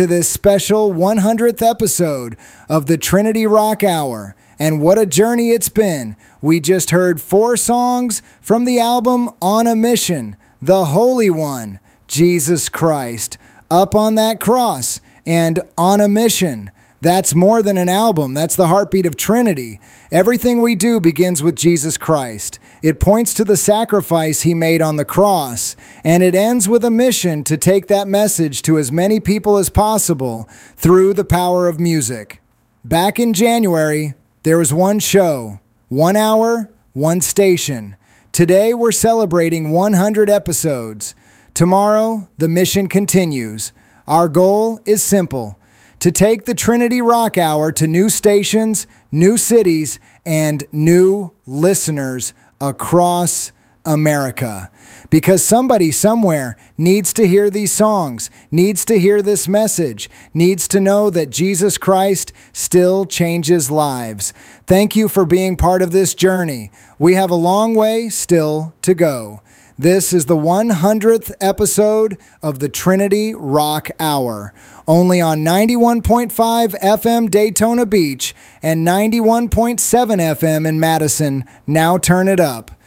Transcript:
To this special 100th episode of the Trinity Rock Hour. And what a journey it's been. We just heard 4 songs from the album On a Mission, The Holy One, Jesus Christ, Up on That Cross, and On a Mission. That's more than an album. That's the heartbeat of Trinity. Everything we do begins with Jesus Christ. It points to the sacrifice he made on the cross, and it ends with a mission to take that message to as many people as possible through the power of music. Back in January, there was one show, 1 hour, 1 station. Today, we're celebrating 100 episodes. Tomorrow, the mission continues. Our goal is simple: to take the Trinity Rock Hour to new stations, new cities, and new listeners across America. Because somebody somewhere needs to hear these songs, needs to hear this message, needs to know that Jesus Christ still changes lives. Thank you for being part of this journey. We have a long way still to go. This is the 100th episode of the Trinity Rock Hour, only on 91.5 FM Daytona Beach and 91.7 FM in Madison. Now turn it up.